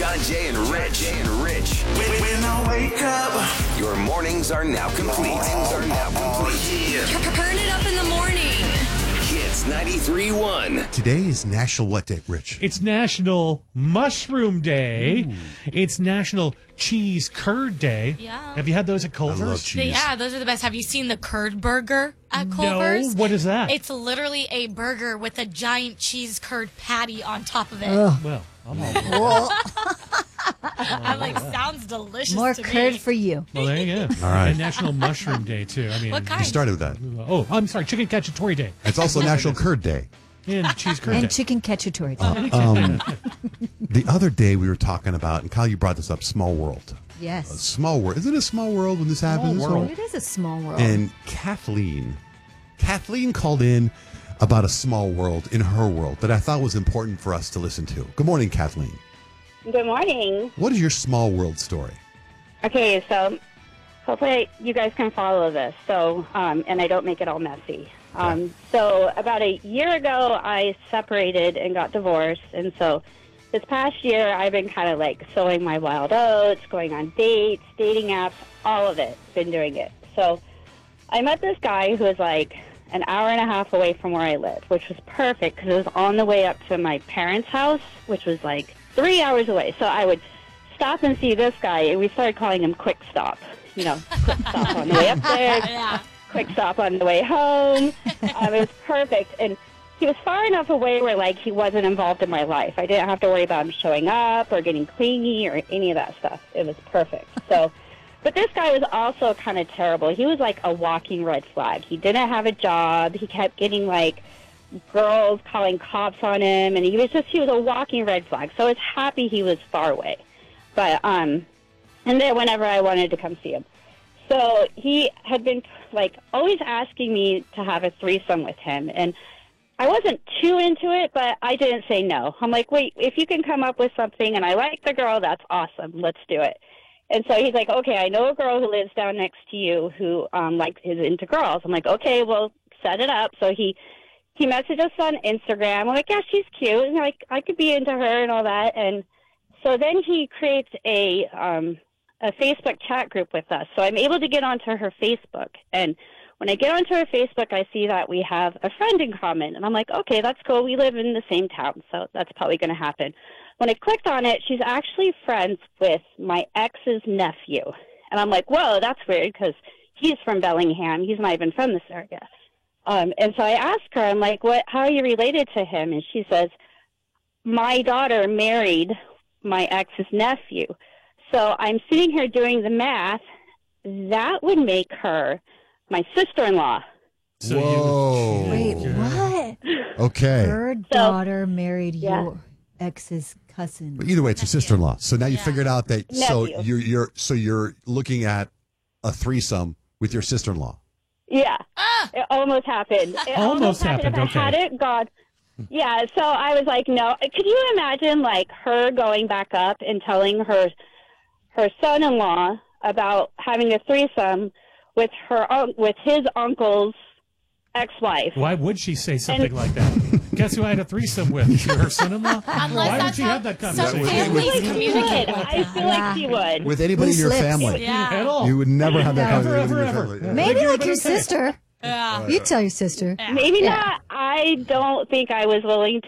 Jay and Rich. When I wake up, your mornings are now complete. Turn it up in the morning. Kids 93.1. Today is National what day, Rich? It's National Mushroom Day. Ooh. It's National Cheese Curd Day. Yeah. Have you had those at Culver's? I love cheese. Yeah, those are the best. Have you seen the curd burger at Culver's? No. What is that? It's literally a burger with a giant cheese curd patty on top of it. Well, I'm all I'm like, sounds delicious More to curd me. for you. Well, there you go. All right. And National Mushroom Day, too. I mean, What kind? You started with that. Oh, I'm sorry. Chicken Cacciatore Day. It's also National Curd Day. And Cheese Curd And Day. chicken cacciatore. Day. The other day we were talking about, and Kyle, you brought this up, small world. Yes. Small world. Is it a small world when this happens? world. It is a small world. And Kathleen called in about a small world in her world that I thought was important for us to listen to. Good morning, Kathleen. Good morning. What is your small world story? Okay, so hopefully you guys can follow this. So, and I don't make it all messy. So about a year ago, I separated and got divorced, and so this past year, I've been kind of like sowing my wild oats, going on dates, dating apps, all of it. Been doing it. So I met this guy who was like an hour and a half away from where I live, which was perfect because it was on the way up to my parents' house, which was like 3 hours away. So I would stop and see this guy, and we started calling him Quick Stop. You know, quick stop on the way up there, Yeah. quick stop on the way home. It was perfect. And he was far enough away where, like, he wasn't involved in my life. I didn't have to worry about him showing up or getting clingy or any of that stuff. It was perfect. So, but this guy was also kind of terrible. He was like a walking red flag. He didn't have a job. He kept getting, like, girls calling cops on him, and he was a walking red flag. So I was happy he was far away. But, and then whenever I wanted to come see him. So he had been, like, always asking me to have a threesome with him, and I wasn't too into it, but I didn't say no. I'm like, wait, if you can come up with something and I like the girl, that's awesome. Let's do it. And so he's like, okay, I know a girl who lives down next to you who is into girls. I'm like, okay, well, set it up. So he messaged us on Instagram. I'm like, yeah, she's cute. And like, I could be into her and all that. And so then he creates a Facebook chat group with us. So I'm able to get onto her Facebook. And when I get onto her Facebook, I see that we have a friend in common. And I'm like, okay, that's cool. We live in the same town, so that's probably going to happen. When I clicked on it, she's actually friends with my ex's nephew. And I'm like, whoa, that's weird because he's from Bellingham. He's not even from this area. And so I asked her, I'm like, how are you related to him? And she says, my daughter married my ex's nephew. So I'm sitting here doing the math. That would make her my sister-in-law. So Whoa. Wait, what? Okay. Her daughter married your ex's cousin. But either way, it's your sister-in-law. So now you figured out that Nephew. you're looking at a threesome with your sister-in-law. Yeah, it almost happened. It Almost happened, If I had okay. it, God. Yeah, so I was like, no. Could you imagine, like, her going back up and telling her son-in-law about having a threesome with his uncle's ex-wife? Why would she say something like that? Guess who I had a threesome with? Her son-in-law? Unless Why would that's she how have that some conversation? families She communicate would. with I that. feel like she would. With anybody in your Loose lips. family. Yeah. At all. You would never have that Ever, conversation. ever, with your ever. family. Yeah. Maybe Think you like would've your been okay. sister. Yeah. You tell your sister. Maybe Yeah. not. I don't think I was willing to